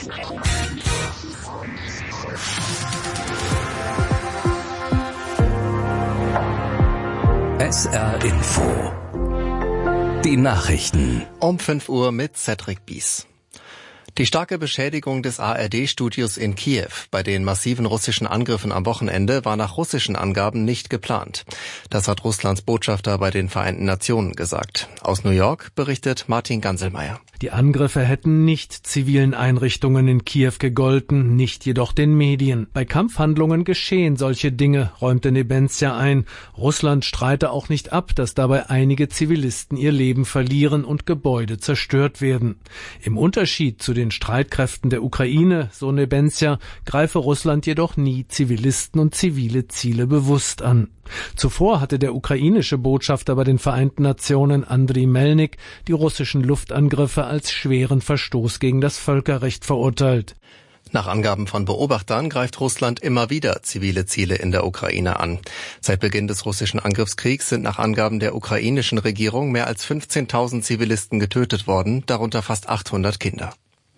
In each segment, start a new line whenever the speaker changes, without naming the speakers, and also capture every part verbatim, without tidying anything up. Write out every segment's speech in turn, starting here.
S R Info. Die Nachrichten.
Um fünf Uhr mit Cedric Bies. Die starke Beschädigung des A R D-Studios in Kiew bei den massiven russischen Angriffen am Wochenende war nach russischen Angaben nicht geplant. Das hat Russlands Botschafter bei den Vereinten Nationen gesagt. Aus New York berichtet Martin Ganselmeier.
Die Angriffe hätten nicht zivilen Einrichtungen in Kiew gegolten, nicht jedoch den Medien. Bei Kampfhandlungen geschehen solche Dinge, räumte Nebenzia ein. Russland streite auch nicht ab, dass dabei einige Zivilisten ihr Leben verlieren und Gebäude zerstört werden. Im Unterschied zu den Streitkräften der Ukraine, so Nebenzia, greife Russland jedoch nie Zivilisten und zivile Ziele bewusst an. Zuvor hatte der ukrainische Botschafter bei den Vereinten Nationen, Andriy Melnik, die russischen Luftangriffe als schweren Verstoß gegen das Völkerrecht verurteilt.
Nach Angaben von Beobachtern greift Russland immer wieder zivile Ziele in der Ukraine an. Seit Beginn des russischen Angriffskriegs sind nach Angaben der ukrainischen Regierung mehr als fünfzehntausend Zivilisten getötet worden, darunter fast achthundert Kinder.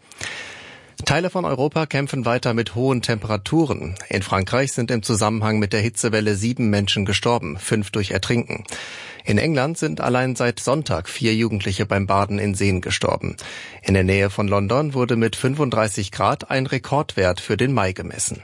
Teile von Europa kämpfen weiter mit hohen Temperaturen. In Frankreich sind im Zusammenhang mit der Hitzewelle sieben Menschen gestorben, fünf durch Ertrinken. In England sind allein seit Sonntag vier Jugendliche beim Baden in Seen gestorben. In der Nähe von London wurde mit fünfunddreißig Grad ein Rekordwert für den Mai gemessen.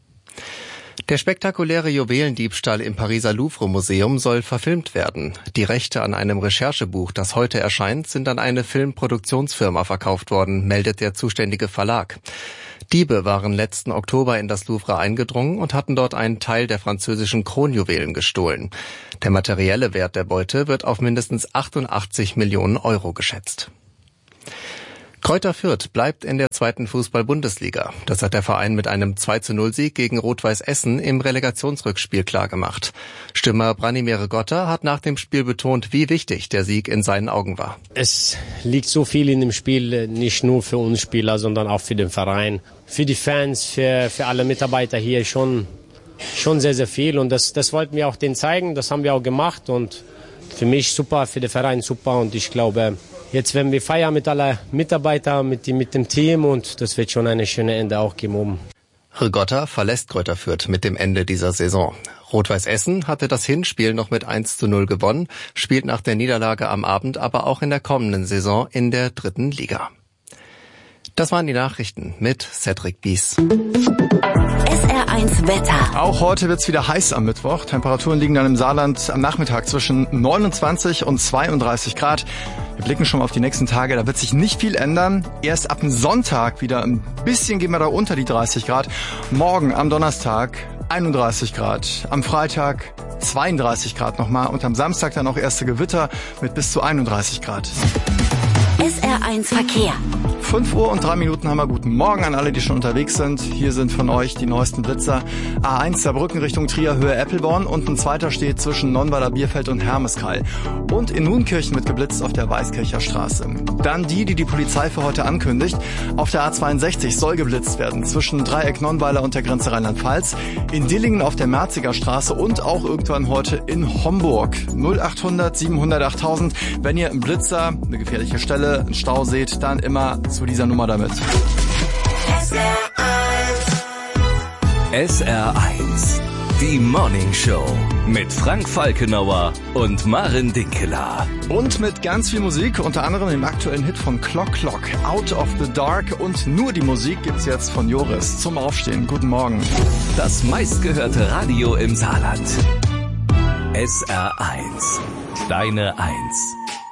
Der spektakuläre Juwelendiebstahl im Pariser Louvre-Museum soll verfilmt werden. Die Rechte an einem Recherchebuch, das heute erscheint, sind an eine Filmproduktionsfirma verkauft worden, meldet der zuständige Verlag. Diebe waren letzten Oktober in das Louvre eingedrungen und hatten dort einen Teil der französischen Kronjuwelen gestohlen. Der materielle Wert der Beute wird auf mindestens achtundachtzig Millionen Euro geschätzt. Kräuter Fürth bleibt in der zweiten Fußball-Bundesliga. Das hat der Verein mit einem zwei zu null Sieg gegen Rot-Weiß Essen im Relegationsrückspiel klargemacht. Stürmer Branimir Rigotta hat nach dem Spiel betont, wie wichtig der Sieg in seinen Augen war.
Es liegt so viel in dem Spiel, nicht nur für uns Spieler, sondern auch für den Verein, für die Fans, für, für alle Mitarbeiter hier schon, schon sehr, sehr viel. Und das, das wollten wir auch denen zeigen, das haben wir auch gemacht. Und für mich super, für den Verein super. Und ich glaube, jetzt werden wir feiern mit allen Mitarbeitern, mit, mit dem Team und das wird schon eine schöne Ende auch geben oben.
Rigotta verlässt Kräuter Fürth mit dem Ende dieser Saison. Rot-Weiß Essen hatte das Hinspiel noch mit eins zu null gewonnen, spielt nach der Niederlage am Abend aber auch in der kommenden Saison in der dritten Liga. Das waren die Nachrichten mit Cedric Bies.
S R eins Wetter.
Auch heute wird's wieder heiß am Mittwoch. Temperaturen liegen dann im Saarland am Nachmittag zwischen neunundzwanzig und zweiunddreißig Grad. Wir blicken schon mal auf die nächsten Tage, da wird sich nicht viel ändern. Erst ab dem Sonntag wieder ein bisschen gehen wir da unter die dreißig Grad. Morgen am Donnerstag einunddreißig Grad. Am Freitag zweiunddreißig Grad nochmal und am Samstag dann auch erste Gewitter mit bis zu einunddreißig Grad.
S R eins Verkehr.
fünf Uhr und drei Minuten haben wir. Guten Morgen an alle, die schon unterwegs sind. Hier sind von euch die neuesten Blitzer. A eins Saarbrücken Richtung Trier, Höhe Eppelborn und ein zweiter steht zwischen Nonnweiler Bierfeld und Hermeskeil. Und in Nuenkirchen wird geblitzt auf der Weißkircher Straße. Dann die, die die Polizei für heute ankündigt. Auf der A zweiundsechzig soll geblitzt werden zwischen Dreieck Nonnweiler und der Grenze Rheinland-Pfalz. In Dillingen auf der Merziger Straße und auch irgendwann heute in Homburg. null achthundert siebenhundert achttausend. Wenn ihr einen Blitzer, eine gefährliche Stelle, einen Stau seht, dann immer zu dieser Nummer damit.
S R eins. S R eins. Die Morning Show mit Frank Falkenauer und Maren Dinkeler.
Und mit ganz viel Musik, unter anderem dem aktuellen Hit von Clock Clock, Out of the Dark. Und nur die Musik gibt's jetzt von Joris zum Aufstehen. Guten Morgen.
Das meistgehörte Radio im Saarland. S R eins. Deine Eins.